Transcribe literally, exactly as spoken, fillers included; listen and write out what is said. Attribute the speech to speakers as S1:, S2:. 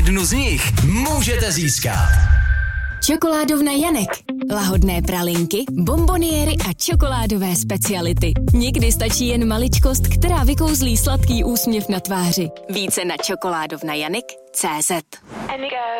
S1: jednu z nich můžete získat.
S2: Čokoládovna Janek. Lahodné pralinky, bonboniéry a čokoládové speciality. Někdy stačí jen maličkost, která vykouzlí sladký úsměv na tváři. Více na čokoládovnajanek tečka cé zet.